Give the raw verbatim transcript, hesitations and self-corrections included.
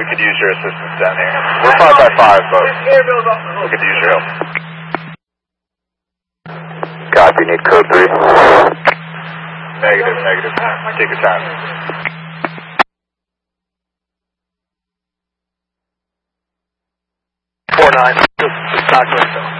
we could use your assistance down here. We're five by five, but we could use your help. Copy, need code three. Negative, negative. Take your time. Four nine. Just, just talk to us.